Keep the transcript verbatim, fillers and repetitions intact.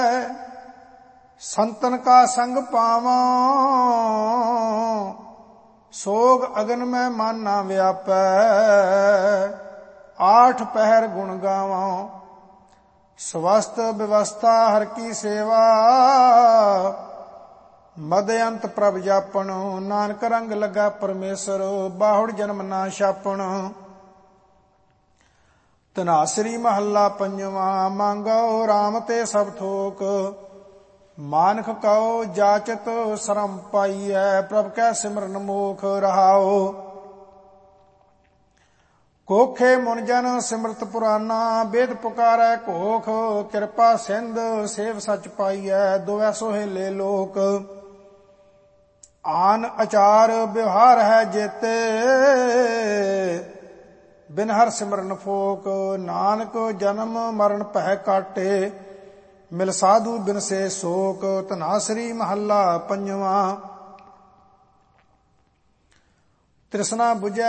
संतन का संग पावां, सोग अगन में मन ना व्यापै। आठ पहर गुण गावां, स्वस्थ व्यवस्था हर की सेवा। मदयंत प्रभ जापण, नानक रंग लगा परमेसर। बाहुड़ जन्म ना छापण। धनासरी महला पंजवा, मांगो राम ते सब थोक। मानख कहो जाचत शरम पाईਐ, प्रभ कै सिमरन मोख रहाओ। कोखे मुन जन सिमरत पुराना, वेद पुकारै घोख। कृपा सिंध सेव सच पाईਐ, दुवै सोहेले लोक। आन अचार व्यवहार है जेते, बिन हर सिमरन फोक। नानक जन्म मरण पह काटे, मिल साधु बिन से शोक। धनासरी महला पंजवा। तृष्णा बुझै